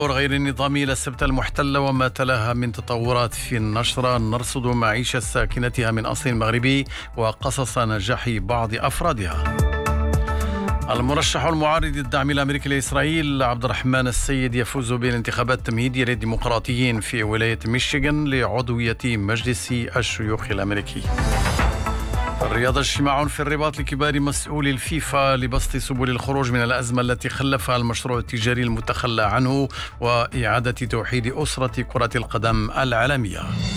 غير النظامي إلى السبت المحتلة وما تلاها من تطورات في النشرة، نرصد معيشة ساكنتها من أصل مغربي وقصص نجاح بعض أفرادها. المرشح المعارض الدعم الأمريكي لإسرائيل عبد الرحمن السيد يفوز بالانتخابات التمهيدية للديمقراطيين في ولاية ميشيغان لعضوية مجلس الشيوخ الأمريكي. الرياضة اجتماع في الرباط لكبار مسؤولي الفيفا لبسط سبل الخروج من الأزمة التي خلفها المشروع التجاري المتخلى عنه وإعادة توحيد أسرة كرة القدم العالمية.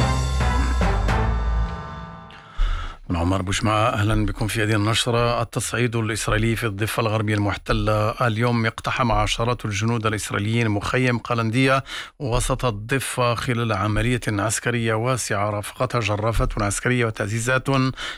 من عمر بوشمعة، أهلا بكم في هذه النشرة. التصعيد الإسرائيلي في الضفة الغربية المحتلة اليوم اقتحم عشرات الجنود الإسرائيليين مخيم قلندية وسط الضفة خلال عملية عسكرية واسعة رافقتها جرافات عسكرية وتعزيزات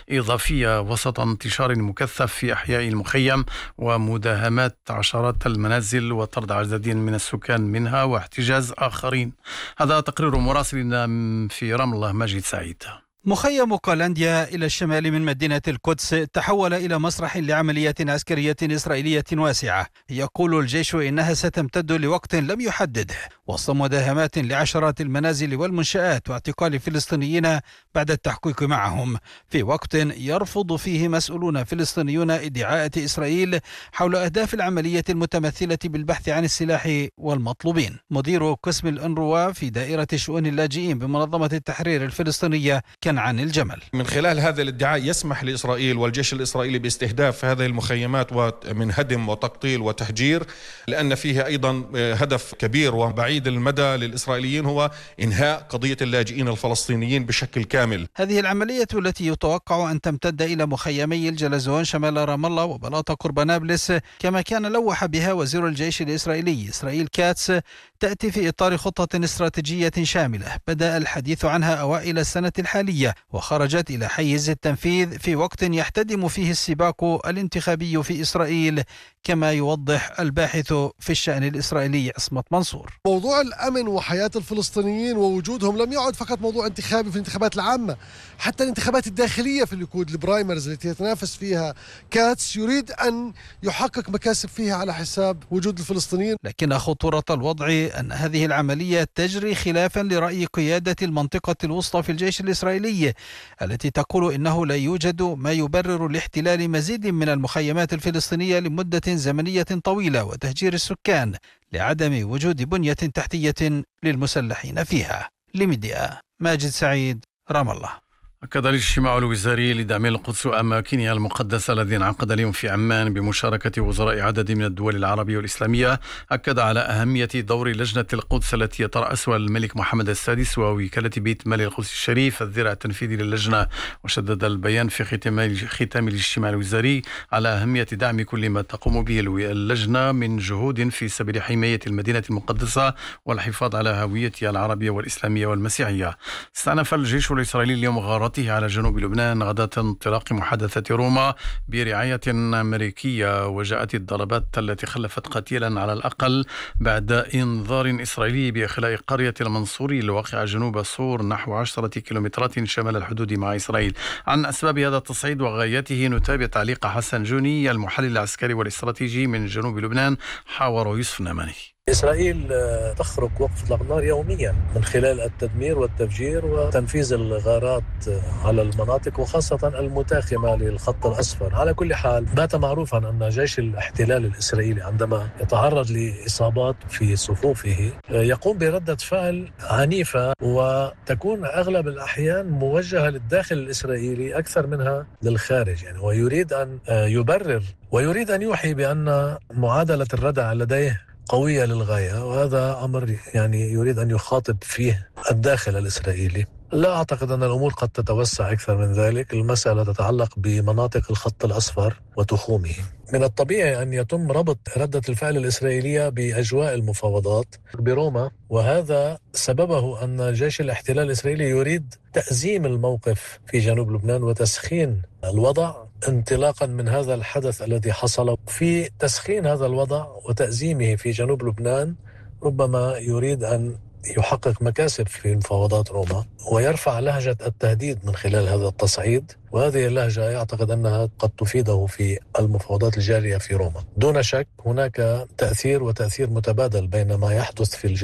إضافية وسط انتشار مكثف في أحياء المخيم ومداهمات عشرات المنازل وطرد عدد من السكان منها واحتجاز آخرين. هذا تقرير مراسلنا في رام الله ماجد سعيد. مخيم قلنديا إلى الشمال من مدينة القدس تحول إلى مسرح لعملية عسكرية إسرائيلية واسعة يقول الجيش إنها ستمتد لوقت لم يحدده وسط مداهمات لعشرات المنازل والمنشآت واعتقال الفلسطينيين بعد التحقيق معهم في وقت يرفض فيه مسؤولون فلسطينيون ادعاءات إسرائيل حول أهداف العملية المتمثلة بالبحث عن السلاح والمطلوبين. مدير قسم الأنروا في دائرة شؤون اللاجئين بمنظمة التحرير الفلسطينية كان عن الجمل. من خلال هذا الادعاء يسمح لإسرائيل والجيش الإسرائيلي باستهداف هذه المخيمات ومن هدم وتقطيل وتهجير، لأن فيه أيضا هدف كبير وبعيد المدى للإسرائيليين هو إنهاء قضية اللاجئين الفلسطينيين بشكل كامل. هذه العملية التي يتوقع أن تمتد إلى مخيمي الجلزون شمال رام الله وبلاطة قرب نابلس كما كان لوح بها وزير الجيش الإسرائيلي إسرائيل كاتس، تأتي في إطار خطة استراتيجية شاملة بدأ الحديث عنها أوائل السنة الحالية وخرجت إلى حيز التنفيذ في وقت يحتدم فيه السباق الانتخابي في إسرائيل كما يوضح الباحث في الشأن الإسرائيلي عصمت منصور. موضوع الأمن وحياة الفلسطينيين ووجودهم لم يعد فقط موضوع انتخابي في الانتخابات العامة، حتى الانتخابات الداخلية في الليكود البرايمرز التي يتنافس فيها كاتس يريد أن يحقق مكاسب فيها على حساب وجود الفلسطينيين. لكن خطورة الوضع أن هذه العملية تجري خلافا لرأي قيادة المنطقة الوسطى في الجيش الإسرائيلي التي تقول إنه لا يوجد ما يبرر الاحتلال مزيد من المخيمات الفلسطينية لمدة زمنية طويلة وتهجير السكان لعدم وجود بنية تحتية للمسلحين فيها. لميديا ماجد سعيد، رام الله. أكد الاجتماع الوزاري لدعم القدس وأماكنها المقدسة الذي انعقد اليوم في عمان بمشاركة وزراء عدد من الدول العربية والإسلامية أكد على أهمية دور لجنة القدس التي يترأسها الملك محمد السادس ووكالة بيت مال القدس الشريف الذراع التنفيذي للجنة. وشدد البيان في ختام الاجتماع الوزاري على أهمية دعم كل ما تقوم به اللجنة من جهود في سبيل حماية المدينة المقدسة والحفاظ على هويتها العربية والإسلامية والمسيحية. استأنف الجيش الإسرائيلي اليوم غارته على جنوب لبنان غداة انطلاق محادثة روما برعاية أمريكية، وجاءت الضربات التي خلفت قتيلا على الأقل بعد إنذار إسرائيلي بإخلاء قرية المنصوري الواقعة جنوب صور نحو 10 كيلومترات شمال الحدود مع إسرائيل. عن أسباب هذا التصعيد وغايته نتابع تعليق حسن جوني المحلل العسكري والاستراتيجي من جنوب لبنان، حاور يوسف نماني. إسرائيل تخرق وقف الأنظار يوميا من خلال التدمير والتفجير وتنفيذ الغارات على المناطق وخاصة المتاخمة للخط الأصفر. على كل حال بات معروفا أن جيش الاحتلال الإسرائيلي عندما يتعرض لإصابات في صفوفه يقوم بردة فعل عنيفة وتكون أغلب الأحيان موجهة للداخل الإسرائيلي أكثر منها للخارج، يعني ويريد أن يبرر ويريد أن يوحي بأن معادلة الردع لديه قوية للغاية، وهذا أمر يعني يريد أن يخاطب فيه الداخل الإسرائيلي. لا أعتقد أن الأمور قد تتوسع أكثر من ذلك، المسألة تتعلق بمناطق الخط الأصفر وتخومه. من الطبيعي أن يتم ربط ردة الفعل الإسرائيلية بأجواء المفاوضات بروما، وهذا سببه أن جيش الاحتلال الإسرائيلي يريد تأزيم الموقف في جنوب لبنان وتسخين الوضع انطلاقا من هذا الحدث الذي حصل. في تسخين هذا الوضع وتأزيمه في جنوب لبنان ربما يريد أن يحقق مكاسب في مفاوضات روما ويرفع لهجة التهديد من خلال هذا التصعيد، وهذه اللهجة أعتقد أنها قد تفيده في المفاوضات الجارية في روما. دون شك هناك تأثير وتأثير متبادل بين ما يحدث في